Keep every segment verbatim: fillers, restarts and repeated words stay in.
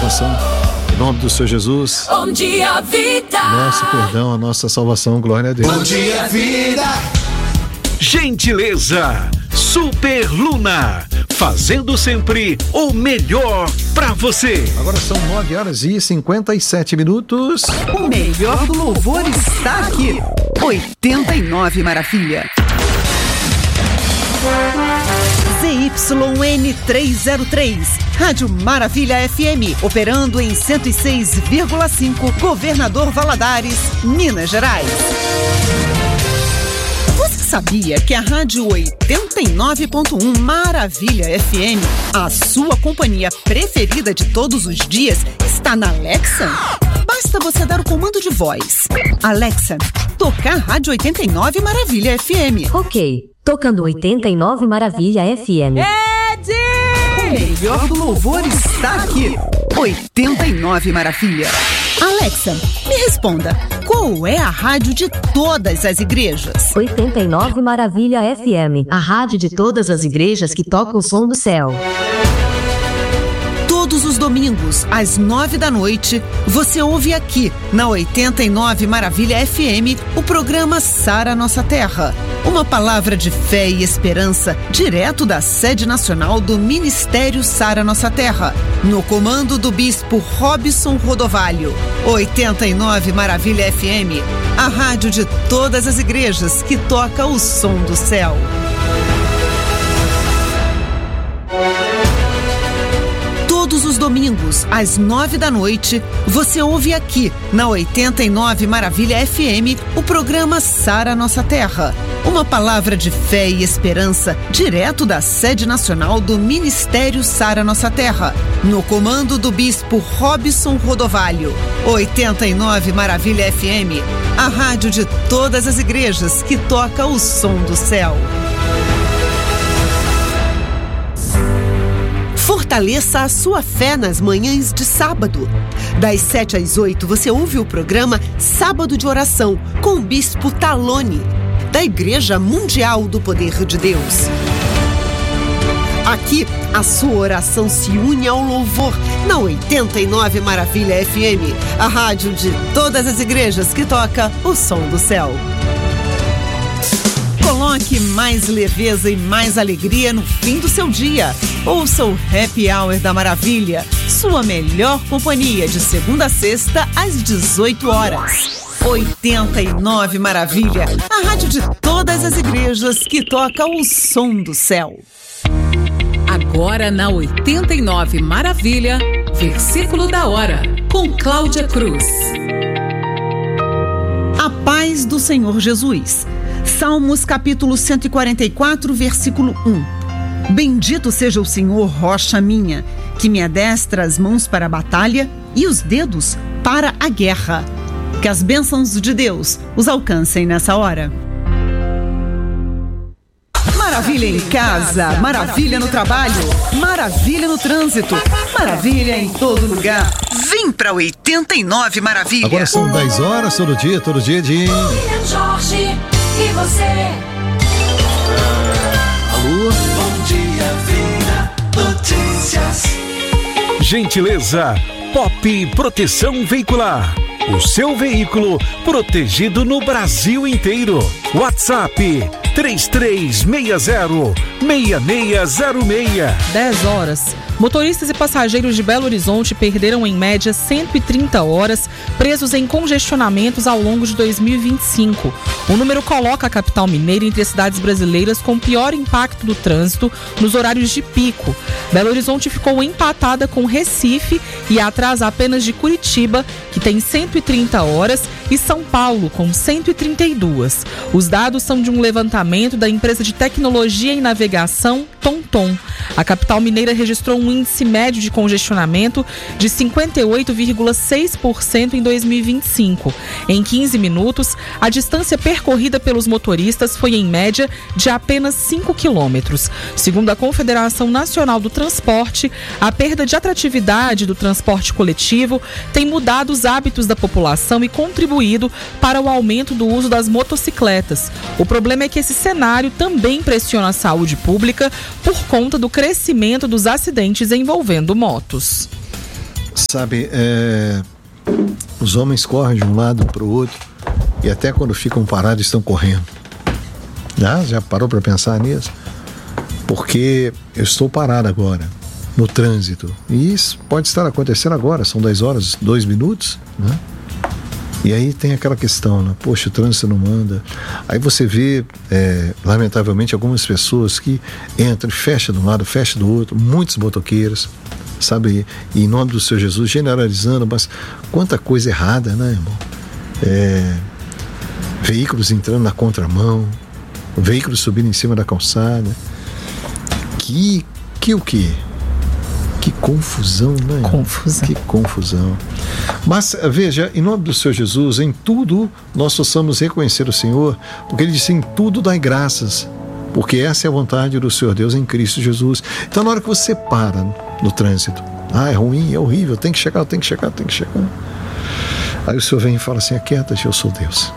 salvação. Em nome do Senhor Jesus. Bom dia, vida. Nosso perdão, a nossa salvação, glória a Deus. Bom dia, vida. Gentileza, Super Luna, fazendo sempre o melhor pra você. Agora são nove horas e cinquenta e sete minutos. O melhor do louvor está aqui. oitenta e nove Maravilha. Z Y N trezentos e três, Rádio Maravilha F M, operando em cento e seis vírgula cinco, Governador Valadares, Minas Gerais. Você sabia que a Rádio oitenta e nove ponto um Maravilha F M, a sua companhia preferida de todos os dias, está na Alexa? Basta você dar o comando de voz. Alexa, tocar Rádio oitenta e nove Maravilha F M. Ok, tocando oitenta e nove Maravilha F M. Ed! O melhor do louvor está aqui. oitenta e nove Maravilha. Alexa, me responda, qual é a rádio de todas as igrejas? oitenta e nove Maravilha F M, a rádio de todas as igrejas que toca o som do céu. Todos os domingos, às nove da noite, você ouve aqui, na oitenta e nove Maravilha F M, o programa Sara Nossa Terra. Uma palavra de fé e esperança, direto da sede nacional do Ministério Sara Nossa Terra, no comando do bispo Robson Rodovalho. oitenta e nove Maravilha F M, a rádio de todas as igrejas que toca o som do céu. Todos os domingos, às nove da noite, você ouve aqui, na oitenta e nove Maravilha F M, o programa Sara Nossa Terra. Uma palavra de fé e esperança, direto da sede nacional do Ministério Sara Nossa Terra, no comando do bispo Robson Rodovalho. oitenta e nove Maravilha F M, a rádio de todas as igrejas que toca o som do céu. Fortaleça a sua fé nas manhãs de sábado. Das sete às oito, você ouve o programa Sábado de Oração, com o Bispo Talone, da Igreja Mundial do Poder de Deus. Aqui, a sua oração se une ao louvor, na oitenta e nove Maravilha F M, a rádio de todas as igrejas que toca o som do céu. Coloque mais leveza e mais alegria no fim do seu dia. Ouça o Happy Hour da Maravilha, sua melhor companhia de segunda a sexta às dezoito horas. oitenta e nove Maravilha, a rádio de todas as igrejas que toca o som do céu. Agora na oitenta e nove Maravilha, versículo da hora, com Cláudia Cruz. A paz do Senhor Jesus. Salmos capítulo cento e quarenta e quatro, versículo um. Bendito seja o Senhor, rocha minha, que me adestra as mãos para a batalha e os dedos para a guerra. Que as bênçãos de Deus os alcancem nessa hora. Maravilha em casa, maravilha no trabalho, maravilha no trânsito, maravilha em todo lugar. Vem pra oitenta e nove Maravilha. Agora são dez horas, todo dia, todo dia de... Jorge, e você? Alô? Bom dia, vida. Notícias. Gentileza, Pop Proteção Veicular. O seu veículo protegido no Brasil inteiro. WhatsApp três três seis zero, seis seis zero seis. dez horas. Motoristas e passageiros de Belo Horizonte perderam em média cento e trinta horas presos em congestionamentos ao longo de dois mil e vinte e cinco. O número coloca a capital mineira entre as cidades brasileiras com pior impacto do trânsito nos horários de pico. Belo Horizonte ficou empatada com Recife e atrás apenas de Curitiba, que tem cento e trinta horas, e São Paulo, com cento e trinta e duas. Os dados são de um levantamento da empresa de tecnologia e navegação TomTom. A capital mineira registrou um índice médio de congestionamento de cinquenta e oito vírgula seis por cento em dois mil e vinte e cinco. Em quinze minutos, a distância percorrida pelos motoristas foi em média de apenas cinco quilômetros. Segundo a Confederação Nacional do Transporte, a perda de atratividade do transporte coletivo tem mudado os hábitos da população e contribuído para o aumento do uso das motocicletas. O problema é que esse cenário também pressiona a saúde pública por conta do crescimento dos acidentes envolvendo motos. Sabe, é, os homens correm de um lado para o outro e até quando ficam parados estão correndo. Ah, já parou para pensar nisso? Porque eu estou parado agora, no trânsito. E isso pode estar acontecendo agora, são dez horas, dois minutos, né? E aí tem aquela questão, né? Poxa, o trânsito não anda. Aí você vê, é, lamentavelmente, algumas pessoas que entram e fecham de um lado, fecham do outro, muitos motoqueiros, sabe? E em nome do Senhor Jesus, generalizando, mas quanta coisa errada, né, irmão? É, veículos entrando na contramão, veículos subindo em cima da calçada. Que, que o quê? Que confusão, né? Confusão. Que confusão. Mas, veja, em nome do Senhor Jesus, em tudo nós possamos reconhecer o Senhor, porque Ele disse, em tudo dai graças, porque essa é a vontade do Senhor Deus em Cristo Jesus. Então, na hora que você para no trânsito, ah, é ruim, é horrível, tem que chegar, tem que chegar, tem que chegar. Aí o Senhor vem e fala assim, aquieta-te, eu sou Deus.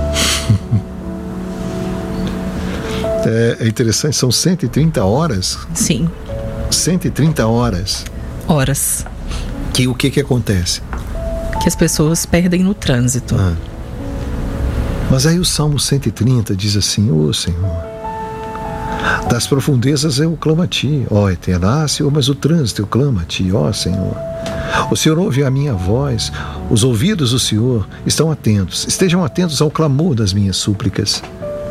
É, é interessante, são cento e trinta horas. Sim. cento e trinta horas. Horas. Que o que que acontece? Que as pessoas perdem no trânsito. Ah. Mas aí o Salmo cento e trinta diz assim, ô Senhor, das profundezas eu clamo a Ti, ó Eterno, ah, Senhor, mas o trânsito eu clamo a Ti, ó Senhor. O Senhor ouve a minha voz, os ouvidos do Senhor estão atentos, estejam atentos ao clamor das minhas súplicas.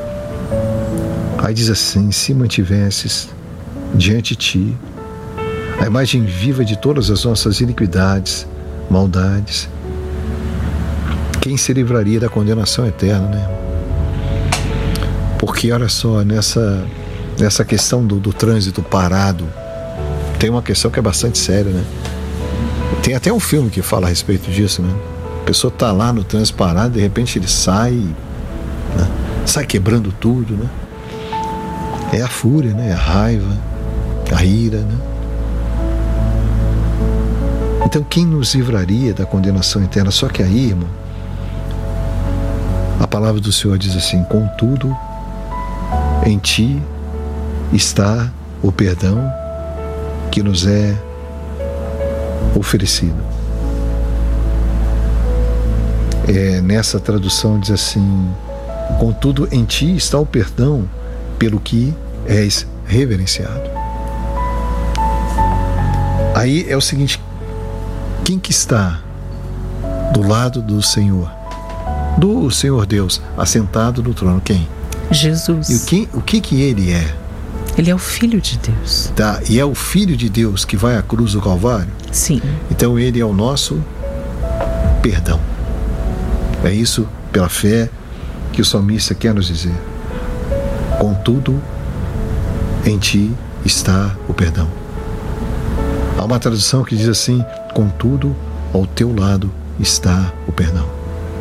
Aí diz assim, se mantivesses diante de Ti a imagem viva de todas as nossas iniquidades, maldades, quem se livraria da condenação eterna, né? Porque olha só, nessa, nessa questão do, do trânsito parado, tem uma questão que é bastante séria, né? Tem até um filme que fala a respeito disso, né? A pessoa tá lá no trânsito parado, de repente ele sai, né? Sai quebrando tudo, né? É a fúria, né? A raiva, a ira, né? Então quem nos livraria da condenação eterna? Só que aí, irmão, a palavra do Senhor diz assim, contudo, em Ti está o perdão que nos é oferecido. É, nessa tradução diz assim, contudo, em Ti está o perdão pelo que és reverenciado. Aí é o seguinte, quem que está do lado do Senhor? Do Senhor Deus, assentado no trono, quem? Jesus. E o que, o que que Ele é? Ele é o Filho de Deus. Tá, e é o Filho de Deus que vai à cruz do Calvário? Sim. Então Ele é o nosso perdão. É isso, pela fé, que o salmista quer nos dizer. Contudo, em Ti está o perdão. Há uma tradução que diz assim, contudo, ao teu lado está o perdão.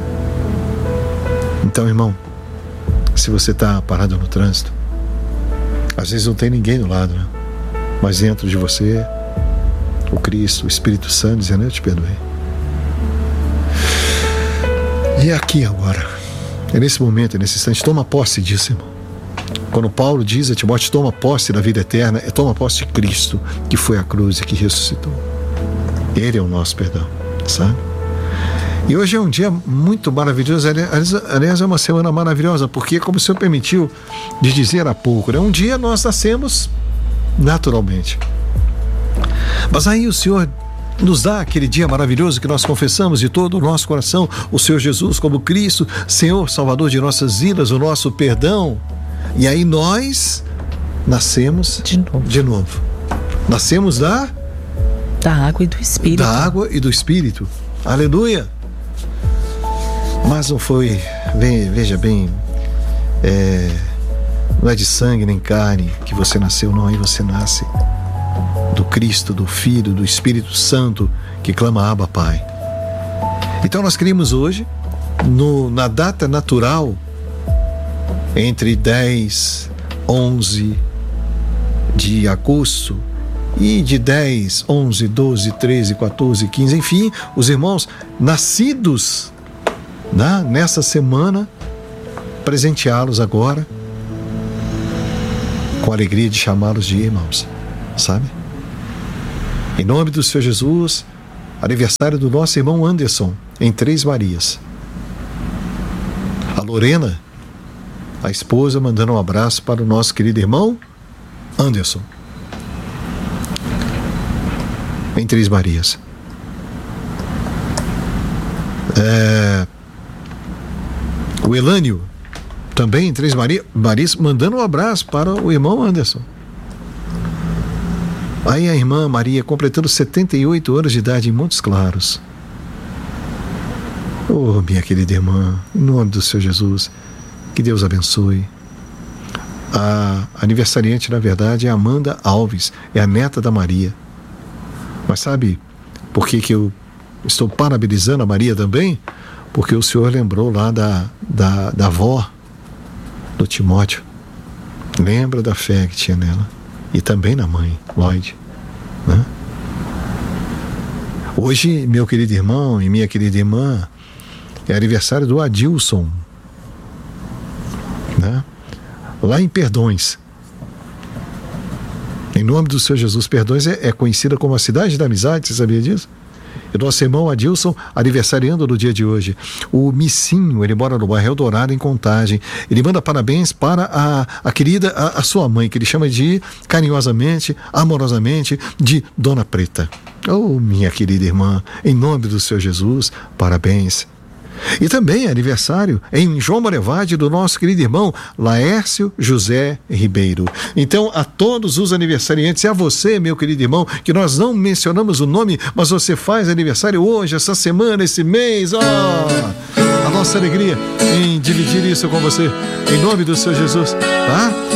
Então, irmão, se você está parado no trânsito, às vezes não tem ninguém do lado, né? Mas dentro de você, o Cristo, o Espírito Santo dizendo, eu te perdoei. E é aqui agora, é nesse momento, é nesse instante, toma posse disso, irmão. Quando Paulo diz a Timóteo, toma posse da vida eterna, é toma posse de Cristo, que foi à cruz e que ressuscitou. Ele é o nosso perdão, sabe? E hoje é um dia muito maravilhoso, aliás, aliás é uma semana maravilhosa, porque como o Senhor permitiu de dizer há pouco, né? Um dia nós nascemos naturalmente. Mas aí o Senhor nos dá aquele dia maravilhoso que nós confessamos de todo o nosso coração, o Senhor Jesus como Cristo, Senhor, Salvador de nossas vidas, o nosso perdão. E aí nós nascemos de novo. De novo. Nascemos da... Da água e do Espírito. Da água e do Espírito. Aleluia! Mas não foi, veja bem, é, não é de sangue nem carne que você nasceu, não. Aí você nasce do Cristo, do Filho, do Espírito Santo, que clama Abba, Pai. Então nós queremos hoje, no, na data natural, entre dez, onze de agosto e de dez, onze, doze, treze, quatorze, quinze, enfim, os irmãos nascidos, né, nessa semana, presenteá-los agora com a alegria de chamá-los de irmãos, sabe? Em nome do Senhor Jesus, aniversário do nosso irmão Anderson, em Três Marias. A Lorena, a esposa, mandando um abraço para o nosso querido irmão Anderson, em Três Marias. É... O Elânio, também em Três Marias, mandando um abraço para o irmão Anderson. Aí a irmã Maria, completando setenta e oito anos de idade em Montes Claros. Oh, minha querida irmã, em nome do Senhor Jesus, que Deus abençoe. A aniversariante, na verdade, é Amanda Alves, é a neta da Maria. Mas sabe por que que eu estou parabenizando a Maria também? Porque o Senhor lembrou lá da, da, da avó do Timóteo. Lembra da fé que tinha nela. E também na mãe, Lloyd, né? Hoje, meu querido irmão e minha querida irmã, é aniversário do Adilson, né? Lá em Perdões. Em nome do Senhor Jesus, Perdões é, é conhecida como a cidade da amizade, você sabia disso? E nosso irmão Adilson, aniversariando no dia de hoje. O Missinho, ele mora no bairro Eldorado, em Contagem. Ele manda parabéns para a, a querida, a, a sua mãe, que ele chama de, carinhosamente, amorosamente, de Dona Preta. Oh, minha querida irmã, em nome do Senhor Jesus, parabéns. E também é aniversário em João Marevade do nosso querido irmão Laércio José Ribeiro. Então, a todos os aniversariantes, e a você, meu querido irmão, que nós não mencionamos o nome, mas você faz aniversário hoje, essa semana, esse mês, ó, oh, a nossa alegria em dividir isso com você, em nome do Senhor Jesus, tá?